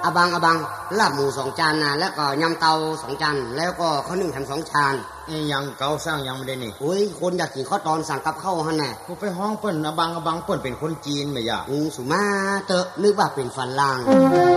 บังลาบหมู2 จานนะแล้วก็ยำเตา2 จานแล้วก็ข้าวนึ่งแถม2 ชามยังเกาสร้างยังไม่ได้นี่โอ้ยคนอยากกินข้าวตอนสั่งกับข้าวหั่นน่ะกูไปห้องเปิ้นอบังเปิ้นเป็นคนจีนไหมยะสุมาเตอะนึกว่าเป็นฝรั่ง